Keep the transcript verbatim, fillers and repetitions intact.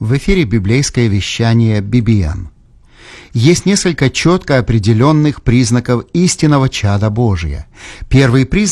В эфире библейское вещание би би эм. Есть несколько четко определенных признаков истинного чада Божия. Первый признак